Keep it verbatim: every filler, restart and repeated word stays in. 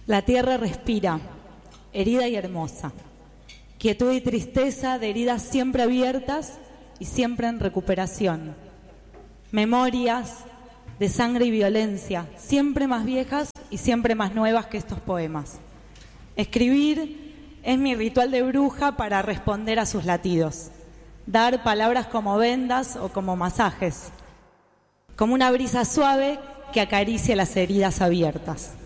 La tierra respira, herida y hermosa. Quietud y tristeza de heridas siempre abiertas y siempre en recuperación. Memorias de sangre y violencia, siempre más viejas y siempre más nuevas que estos poemas. Escribir es mi ritual de bruja para responder a sus latidos. Dar palabras como vendas o como masajes, como una brisa suave que acaricia las heridas abiertas.